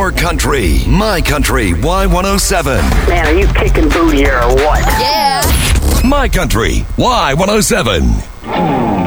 Your country, my country, Y107. Man, are you kicking booty here or what? Yeah. My country, Y107.